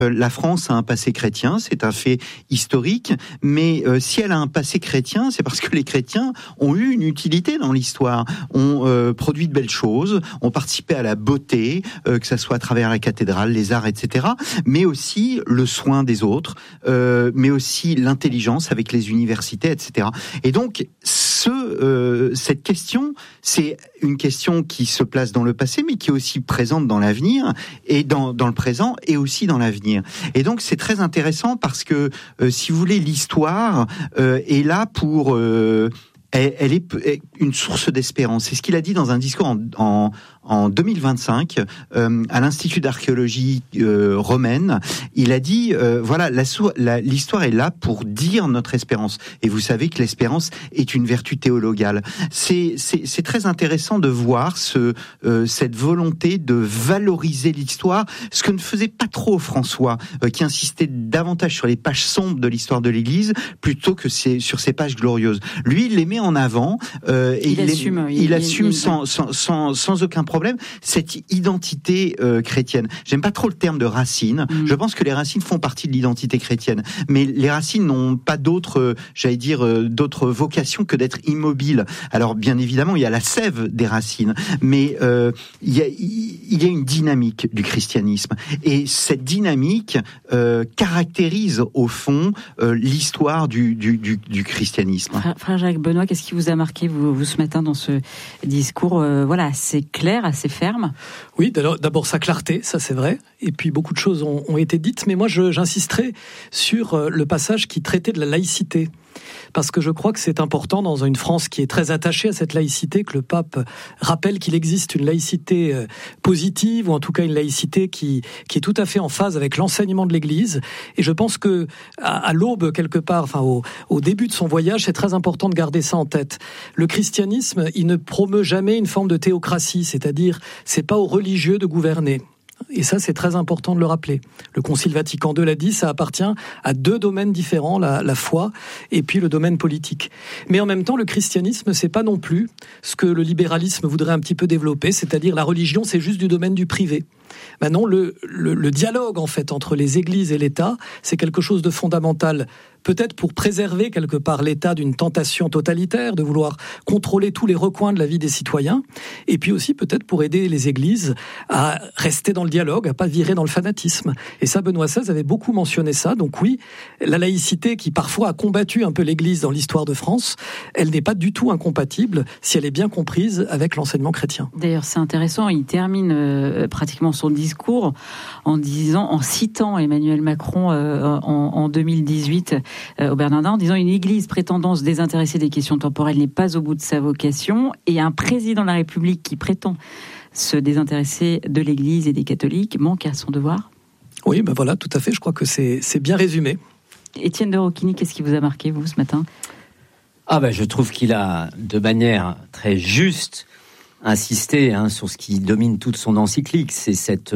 La France a un passé chrétien, c'est un fait historique, mais si elle a un passé chrétien, c'est parce que les chrétiens ont eu une utilité dans l'histoire, ont produit de belles choses, ont participé à la beauté, que ça soit à travers la cathédrale, les arts, etc., mais aussi le soin des autres, mais aussi l'intelligence avec les universités, etc. Et donc, cette question, c'est une question qui se place dans le passé, mais qui est aussi présente dans l'avenir, et dans le présent, et aussi dans l'avenir. Et donc c'est très intéressant parce que si vous voulez, l'histoire est là pour elle est une source d'espérance. C'est ce qu'il a dit dans un discours en 2025 à l'Institut d'archéologie romaine. Il a dit voilà, l'histoire est là pour dire notre espérance. Et vous savez que l'espérance est une vertu théologale. C'est très intéressant de voir cette volonté de valoriser l'histoire, ce que ne faisait pas trop François, qui insistait davantage sur les pages sombres de l'histoire de l'Église plutôt que sur ces pages glorieuses. Lui, il les met en avant et il assume sans aucun problème cette identité chrétienne. J'aime pas trop le terme de racines. Je pense que les racines font partie de l'identité chrétienne, mais les racines n'ont pas d'autres vocations que d'être immobiles. Alors bien évidemment, il y a la sève des racines, mais il y a une dynamique du christianisme, et cette dynamique caractérise au fond l'histoire du christianisme. Frère Jacques Benoît, qu'est-ce qui vous a marqué vous ce matin dans ce discours assez clair, assez ferme? Oui, d'abord sa clarté, ça c'est vrai, et puis beaucoup de choses ont été dites, mais moi j'insisterai sur le passage qui traitait de la laïcité. Parce que je crois que c'est important dans une France qui est très attachée à cette laïcité, que le pape rappelle qu'il existe une laïcité positive, ou en tout cas une laïcité qui est tout à fait en phase avec l'enseignement de l'Église. Et je pense que à l'aube, quelque part, enfin au début de son voyage, c'est très important de garder ça en tête. Le christianisme, il ne promeut jamais une forme de théocratie, c'est-à-dire c'est pas aux religieux de gouverner. Et ça, c'est très important de le rappeler. Le Concile Vatican II l'a dit, ça appartient à deux domaines différents, la foi et puis le domaine politique. Mais en même temps, le christianisme, c'est pas non plus ce que le libéralisme voudrait un petit peu développer, c'est-à-dire la religion, c'est juste du domaine du privé. Maintenant, le dialogue, en fait, entre les églises et l'État, c'est quelque chose de fondamental. Peut-être pour préserver quelque part l'État d'une tentation totalitaire, de vouloir contrôler tous les recoins de la vie des citoyens, et puis aussi peut-être pour aider les églises à rester dans le dialogue, à pas virer dans le fanatisme. Et ça, Benoît XVI avait beaucoup mentionné ça. Donc oui, la laïcité qui parfois a combattu un peu l'Église dans l'histoire de France, elle n'est pas du tout incompatible si elle est bien comprise avec l'enseignement chrétien. D'ailleurs, c'est intéressant, il termine pratiquement son discours en citant Emmanuel Macron en 2018 au Bernardin, en disant: une église prétendant se désintéresser des questions temporelles n'est pas au bout de sa vocation, et un président de la République qui prétend se désintéresser de l'église et des catholiques manque à son devoir. Oui, ben voilà, tout à fait, je crois que c'est bien résumé. Étienne de Roquigny, qu'est-ce qui vous a marqué, vous, ce matin? Je trouve qu'il a, de manière très juste, insisté sur ce qui domine toute son encyclique, c'est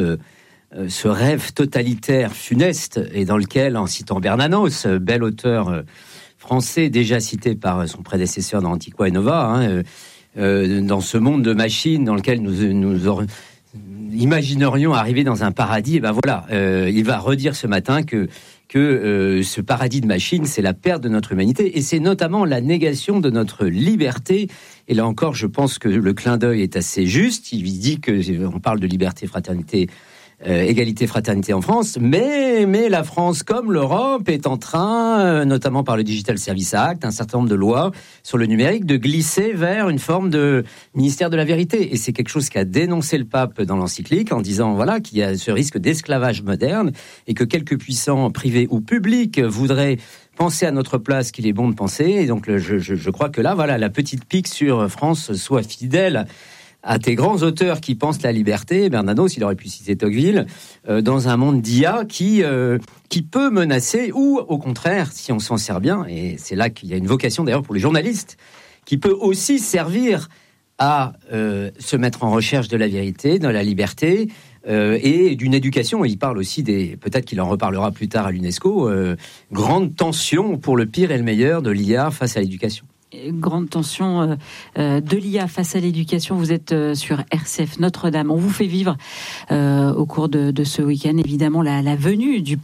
ce rêve totalitaire funeste, et dans lequel, en citant Bernanos, bel auteur français déjà cité par son prédécesseur dans Antiqua et Nova, dans ce monde de machines dans lequel nous imaginerions arriver dans un paradis, et il va redire ce matin que ce paradis de machines, c'est la perte de notre humanité, et c'est notamment la négation de notre liberté. Et là encore, je pense que le clin d'œil est assez juste. Il dit qu'on parle de liberté, fraternité, égalité, fraternité en France, mais la France, comme l'Europe, est en train, notamment par le Digital Services Act, un certain nombre de lois sur le numérique, de glisser vers une forme de ministère de la vérité. Et c'est quelque chose qu'a dénoncé le pape dans l'encyclique, en disant qu'il y a ce risque d'esclavage moderne, et que quelques puissants, privés ou publics, voudraient penser à notre place qu'il est bon de penser. Et donc je crois que là, la petite pique sur France soit fidèle à tes grands auteurs qui pensent la liberté. Bernanos, il aurait pu citer Tocqueville, dans un monde d'IA qui peut menacer, ou au contraire, si on s'en sert bien, et c'est là qu'il y a une vocation d'ailleurs pour les journalistes, qui peut aussi servir à se mettre en recherche de la vérité, de la liberté, et d'une éducation. Il parle aussi peut-être qu'il en reparlera plus tard à l'UNESCO, grande tension pour le pire et le meilleur de l'IA face à l'éducation. grande tension de l'IA face à l'éducation. Vous êtes sur RCF Notre-Dame. On vous fait vivre au cours de ce week-end, évidemment, la venue du